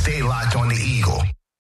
stay locked on the Eagle.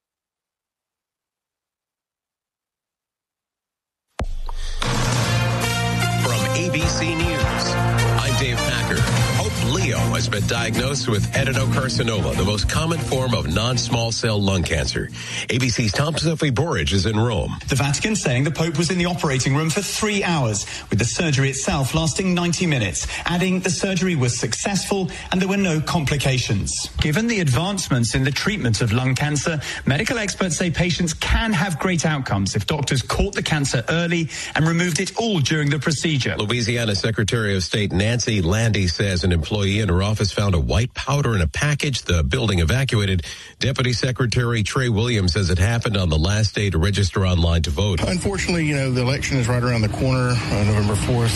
From ABC News, I'm Dave Packer. Hope Leo has been diagnosed with adenocarcinoma, the most common form of non-small cell lung cancer. ABC's Tom Sophie Borridge is in Rome. The Vatican saying the Pope was in the operating room for 3 hours, with the surgery itself lasting 90 minutes, adding the surgery was successful and there were no complications. Given the advancements in the treatment of lung cancer, medical experts say patients can have great outcomes if doctors caught the cancer early and removed it all during the procedure. Louisiana Secretary of State Nancy Landy says an employee in her office found a white powder in a package the building evacuated. Deputy Secretary Trey Williams says it happened on the last day to register online to vote. Unfortunately, the election is right around the corner, November 4th,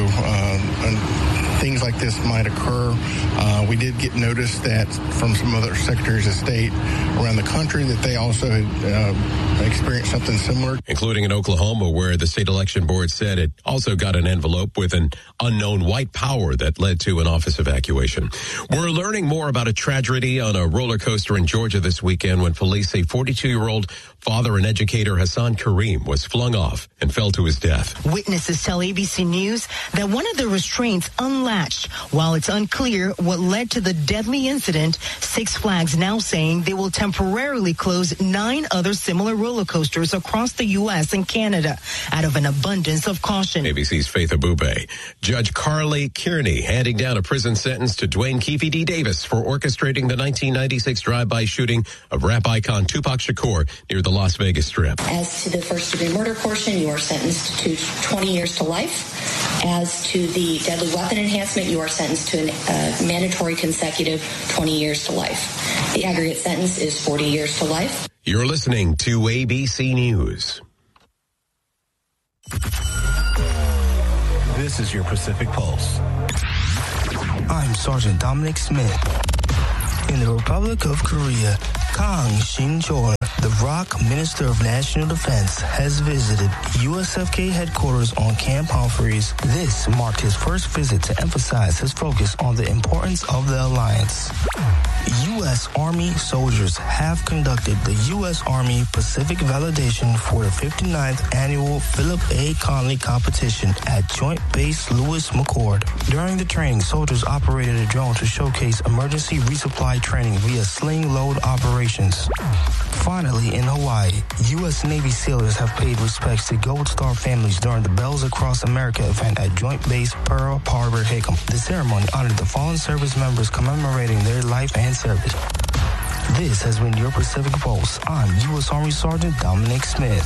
so things like this might occur. We did get notice that from some other secretaries of state around the country that they also had experienced something similar. Including in Oklahoma, where the state election board said it also got an envelope with an unknown white powder that led to an office evacuation. We're learning more about a tragedy on a roller coaster in Georgia this weekend when police say 42-year-old father and educator Hassan Kareem was flung off and fell to his death. Witnesses tell ABC News that one of the restraints unlatched. While it's unclear what led to the deadly incident, Six Flags now saying they will temporarily close 9 other similar roller coasters across the U.S. and Canada out of an abundance of caution. ABC's Faith Abube. Judge Carly Kearney handing down a prison sentence to Dwayne Keefe D. Davis for orchestrating the 1996 drive-by shooting of rap icon Tupac Shakur near the Las Vegas Strip. As to the first-degree murder portion, you are sentenced to 20 years to life. As to the deadly weapon enhancement, you are sentenced to a mandatory consecutive 20 years to life. The aggregate sentence is 40 years to life. You're listening to ABC News. This is your Pacific Pulse. I'm Sergeant Dominic Smith. In the Republic of Korea, Kang Shin-chol, the ROK Minister of National Defense, has visited USFK headquarters on Camp Humphreys. This marked his first visit to emphasize his focus on the importance of the alliance. U.S. Army soldiers have conducted the U.S. Army Pacific Validation for the 59th Annual Philip A. Conley Competition at Joint Base Lewis McChord. During the training, soldiers operated a drone to showcase emergency resupply training via sling load operations. Finally, in Hawaii, U.S. Navy sailors have paid respects to Gold Star families during the Bells Across America event at Joint Base Pearl Harbor Hickam. The ceremony honored the fallen service members commemorating their life and service. This has been your Pacific Pulse. I'm U.S. Army Sergeant Dominic Smith.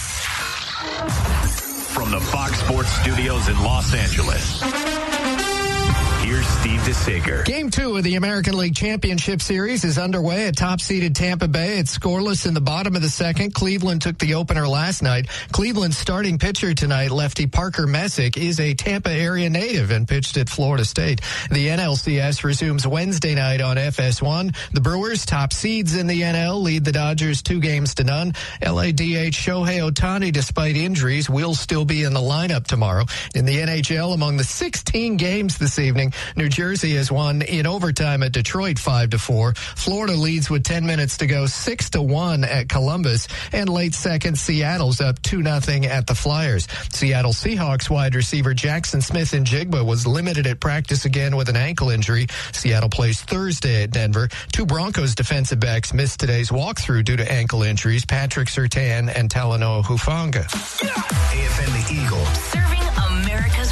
From the Fox Sports Studios in Los Angeles, here's Steve DeSager. Game 2 of the American League Championship Series is underway at top-seeded Tampa Bay. It's scoreless in the bottom of the second. Cleveland took the opener last night. Cleveland's starting pitcher tonight, lefty Parker Messick, is a Tampa area native and pitched at Florida State. The NLCS resumes Wednesday night on FS1. The Brewers, top seeds in the NL, lead the Dodgers 2-0. LADH Shohei Ohtani, despite injuries, will still be in the lineup tomorrow. In the NHL, among the 16 games this evening, New Jersey has won in overtime at Detroit 5-4. Florida leads with 10 minutes to go 6-1 at Columbus. And late second, Seattle's up 2-0 at the Flyers. Seattle Seahawks wide receiver Jackson Smith-Njigba was limited at practice again with an ankle injury. Seattle plays Thursday at Denver. 2 Broncos defensive backs missed today's walkthrough due to ankle injuries, Patrick Surtain and Talanoa Hufanga. AFN the Eagle. Serving America's